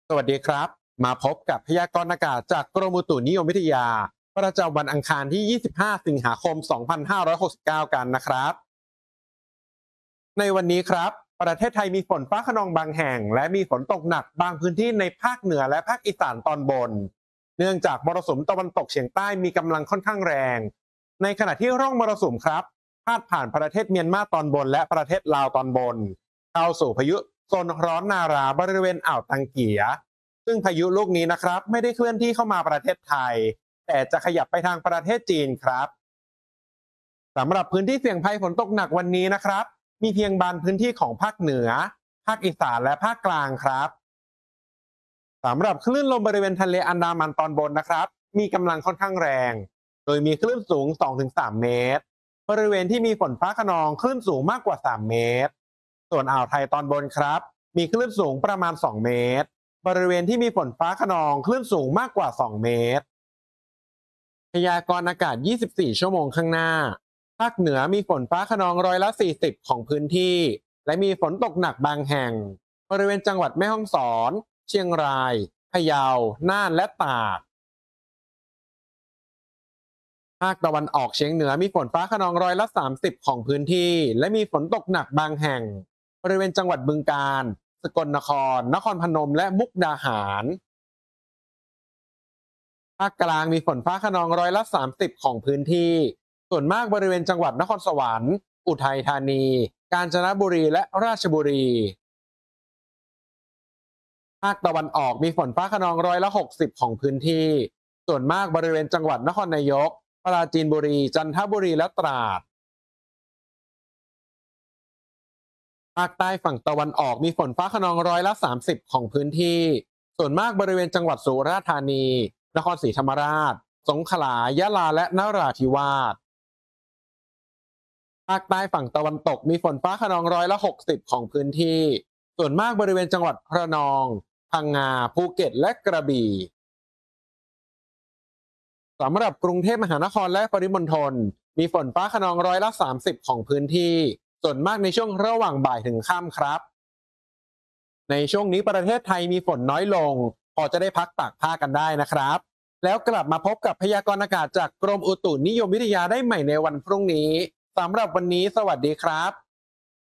สวัสดีครับมาพบกับพยากรณ์อากาศจากกรมอุตุนิยมวิทยาประจำวันอังคารที่ 25 สิงหาคม 2569 กันนะครับในวันนี้ครับประเทศไทยมีฝนฟ้าคะนองบางแห่งและมีฝนตกหนักบางพื้นที่ในภาคเหนือและภาคอีสานตอนบนเนื่องจากมรสุมตะวันตกเฉียงใต้มีกำลังค่อนข้างแรงในขณะที่ร่องมรสุมครับพาดผ่านประเทศเมียนมาตอนบนและประเทศลาวตอนบนเข้าสู่พายุโซนร้อนนาราบริเวณอ่าวตังเกีย ซึ่งพายุลูกนี้นะครับไม่ได้เคลื่อนที่เข้ามาประเทศไทยแต่จะขยับไปทางประเทศจีนครับสำหรับพื้นที่เสี่ยงภัยฝนตกหนักวันนี้นะครับมีเพียงบางพื้นที่ของภาคเหนือภาคอีสานและภาคกลางครับสำหรับคลื่นลมบริเวณทะเลอันดามันตอนบนนะครับมีกำลังค่อนข้างแรงโดยมีคลื่นสูง 2-3 เมตรบริเวณที่มีฝนฟ้าคะนองคลื่นสูงมากกว่า 3 เมตรส่วนอ่าวไทยตอนบนครับมีคลื่นสูงประมาณ 2 เมตร บริเวณที่มีฝนฟ้าคะนองคลื่นสูงมากกว่า 2 เมตรพยากรณ์อากาศ 24 ชั่วโมงข้างหน้าภาคเหนือมีฝนฟ้าคะนองร้อยละ 40 ของพื้นที่ และมีฝนตกหนักบางแห่ง บริเวณจังหวัดแม่ฮ่องสอน เชียงราย พะเยา น่านและตากภาคตะวันออกเฉียงเหนือมีฝนฟ้าคะนองร้อยละ 30 ของพื้นที่ และมีฝนตกหนักบางแห่ง บริเวณจังหวัดบึงกาฬสกลนคร นครพนมและมุกดาหาร ภาคกลางมีฝนฟ้าคะนองร้อยละ 30 ของพื้นที่ ส่วนมากบริเวณจังหวัดนครสวรรค์ อุทัยธานี กาญจนบุรีและราชบุรี ภาคตะวันออกมีฝนฟ้าคะนองร้อยละ 60 ของพื้นที่ ส่วนมากบริเวณจังหวัดนครนายก ปราจีนบุรี จันทบุรีและตราด ภาคใต้ฝั่งตะวันออกมีฝนฟ้าคะนองร้อยละ 30 ของพื้นที่ ส่วนมากบริเวณจังหวัดสุราษฎร์ธานี นครศรีธรรมราช สงขลา ยะลาและนราธิวาส ภาคใต้ฝั่งตะวันตกมีฝนฟ้าคะนองร้อยละ 60 ของพื้นที่ ส่วนมากบริเวณจังหวัดระนอง พังงา ภูเก็ตและกระบี่สำหรับกรุงเทพมหานครและปริมณฑลมีฝนฟ้าคะนองร้อยละ 30 ของพื้นที่ ส่วนมากในช่วงระหว่างบ่ายถึงค่ำครับ ในช่วงนี้ประเทศไทยมีฝนน้อยลงพอจะได้พักตากผ้ากันได้นะครับแล้วกลับมาพบกับพยากรณ์อากาศจากกรมอุตุนิยมวิทยาได้ใหม่ในวันพรุ่งนี้สำหรับวันนี้สวัสดีครับ